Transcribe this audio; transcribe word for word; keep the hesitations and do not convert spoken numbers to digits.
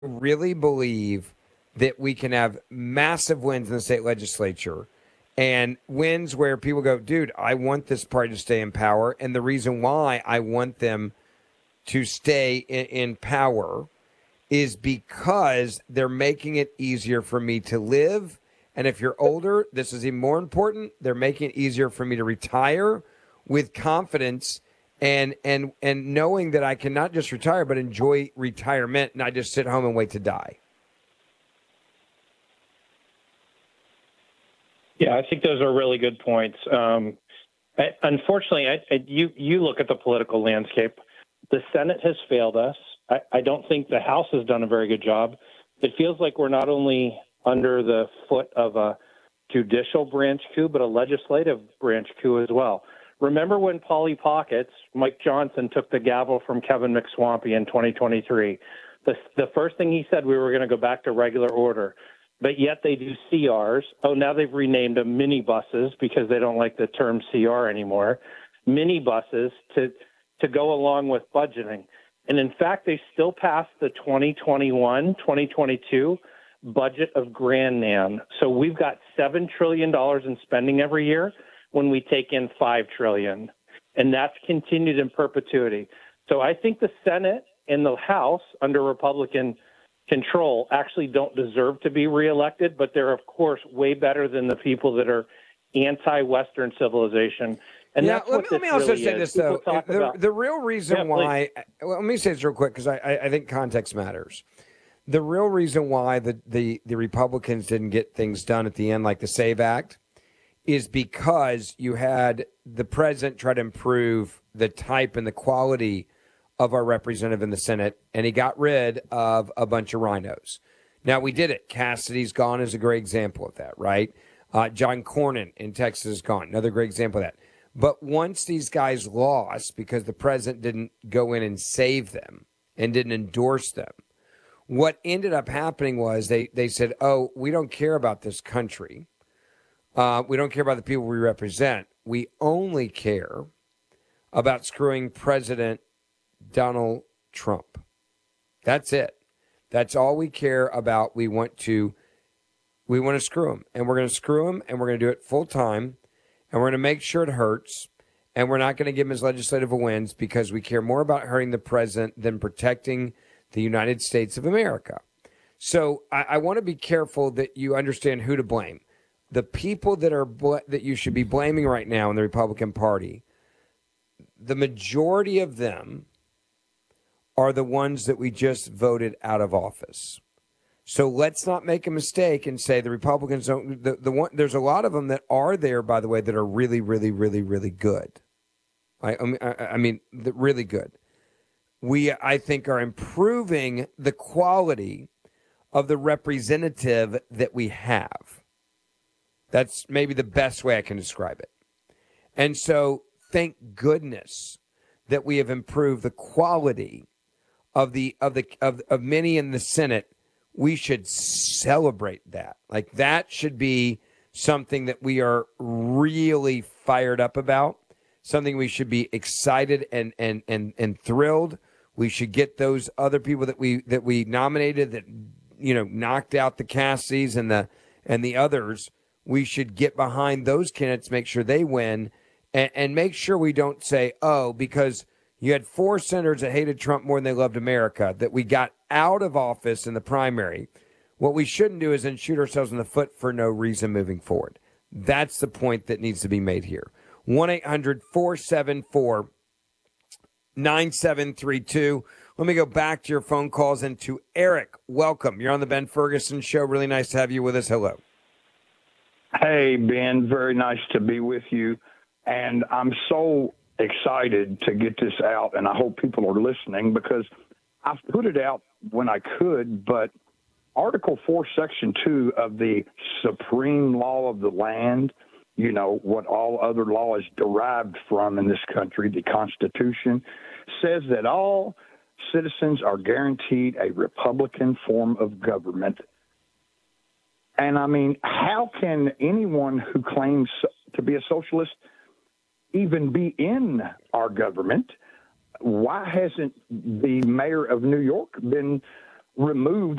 really believe that we can have massive wins in the state legislature and wins where people go, dude, I want this party to stay in power. And the reason why I want them to stay in, in power is because they're making it easier for me to live. And if you're older, this is even more important. They're making it easier for me to retire with confidence and and and knowing that I can not just retire but enjoy retirement, not just sit home and wait to die. Yeah, I think those are really good points. Um, I, unfortunately, I, I, you you look at the political landscape. The Senate has failed us. I, I don't think the House has done a very good job. It feels like we're not only under the foot of a judicial branch coup, but a legislative branch coup as well. Remember when Polly Pockets, Mike Johnson, took the gavel from Kevin McSwampy in twenty twenty-three? The, the first thing he said, we were going to go back to regular order. But yet they do C Rs. Oh, now they've renamed them minibuses because they don't like the term C R anymore. Minibuses to to go along with budgeting. And in fact, they still passed the twenty twenty-one, twenty twenty-two budget of Grand Nan. So we've got seven trillion dollars in spending every year when we take in five trillion dollars. And that's continued in perpetuity. So I think the Senate and the House under Republican control actually don't deserve to be reelected, but they're, of course, way better than the people that are anti-Western civilization. And yeah, that's let what me, this let me also really say is. this, People though. talk The, about, the real reason yeah, why, well, let me say this real quick because I, I, I think context matters. The real reason why the, the, the Republicans didn't get things done at the end, like the SAVE Act, is because you had the president try to improve the type and the quality of our representative in the Senate, and he got rid of a bunch of rhinos. Now, we did it. Cassidy's gone is a great example of that, right? Uh, John Cornyn in Texas is gone. Another great example of that. But once these guys lost because the president didn't go in and save them and didn't endorse them, what ended up happening was they, they said, oh, we don't care about this country. Uh, we don't care about the people we represent. We only care about screwing President Donald Trump. That's it. That's all we care about. We want to we want to screw him, and we're going to screw him, and we're going to do it full time, and we're going to make sure it hurts, and we're not going to give him his legislative wins because we care more about hurting the president than protecting the United States of America. So I, I want to be careful that you understand who to blame. The people that are bl- that you should be blaming right now in the Republican Party, the majority of them are the ones that we just voted out of office. So let's not make a mistake and say the Republicans don't. The, the one there's a lot of them that are there, by the way, that are really, really, really, really good. I, I mean, I, I mean, really good. We, I think, are improving the quality of the representative that we have. That's maybe the best way I can describe it. And so, thank goodness that we have improved the quality of the of the of, of many in the Senate. We should celebrate that. Like that should be something that we are really fired up about, something we should be excited and and and and thrilled. We should get those other people that we that we nominated that you know knocked out the Cassidys and the and the others. We should get behind those candidates, make sure they win, and, and make sure we don't say, oh, because you had four senators that hated Trump more than they loved America, that we got out of office in the primary. What we shouldn't do is then shoot ourselves in the foot for no reason moving forward. That's the point that needs to be made here. one eight hundred four seven four nine seven three two. Let me go back to your phone calls and to Eric. Welcome. You're on the Ben Ferguson Show. Really nice to have you with us. Hello. Hey, Ben. Very nice to be with you. And I'm so excited to get this out, and I hope people are listening because I've put it out when I could, but Article four, Section two of the supreme law of the land, you know, what all other law is derived from in this country, the Constitution, says that all citizens are guaranteed a Republican form of government. And, I mean, how can anyone who claims to be a socialist even be in our government? Why hasn't the mayor of New York been removed